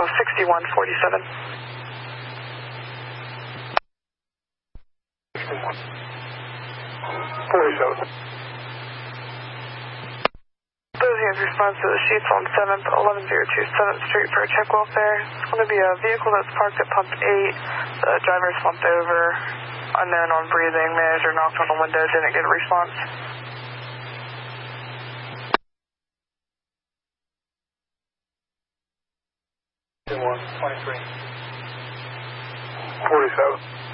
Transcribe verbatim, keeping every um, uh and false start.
sixty-one forty-seven. forty-seven. Those units response to the sheets on seventh, eleven oh two seventh Street for a check welfare. It's going to be a vehicle that's parked at pump eight. The driver's slumped over. Unknown on breathing. Manager knocked on the window. Didn't get a response. one twenty-three. forty-seven.